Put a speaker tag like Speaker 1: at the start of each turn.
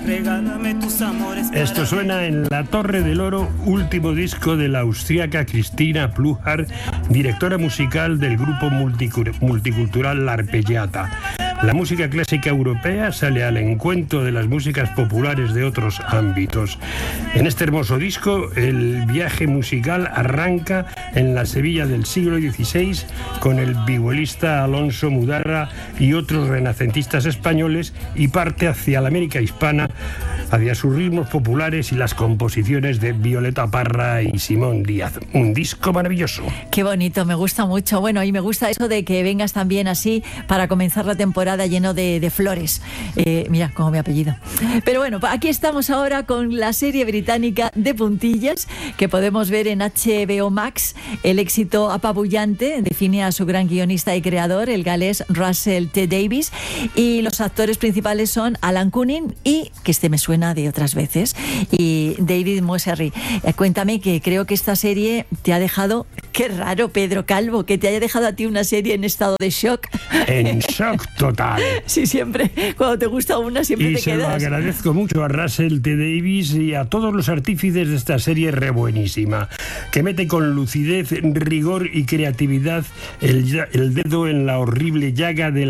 Speaker 1: Regálame tus amores.
Speaker 2: Esto suena en La Torre del Oro, último disco de la austríaca Cristina Pluhar, directora musical del grupo multicultural La Arpeggiata. La música clásica europea sale al encuentro de las músicas populares de otros ámbitos. En este hermoso disco, el viaje musical arranca en la Sevilla del siglo XVI con el vihuelista Alonso Mudarra y otros renacentistas españoles y parte hacia la América hispana, hacia sus ritmos populares y las composiciones de Violeta Parra y Simón Díaz. Un disco maravilloso.
Speaker 3: Qué bonito, me gusta mucho. Bueno, y me gusta eso de que vengas también así para comenzar la temporada lleno de flores. Mira, como mi apellido. Pero bueno, aquí estamos ahora con la serie británica de puntillas que podemos ver en HBO Max. El éxito apabullante define a su gran guionista y creador, el galés Russell T. Davies, y los actores principales son Alan Cumming y, que me suena de otras veces, y David Mosery. Cuéntame, que creo que esta serie te ha dejado... Qué raro, Pedro Calvo, que te haya dejado a ti una serie en estado de shock.
Speaker 2: En shock total.
Speaker 3: Sí, siempre. Cuando te gusta una, siempre te quedas.
Speaker 2: Y se lo agradezco mucho a Russell T. Davies y a todos los artífices de esta serie re buenísima, que mete con lucidez, rigor y creatividad el dedo en la horrible llaga de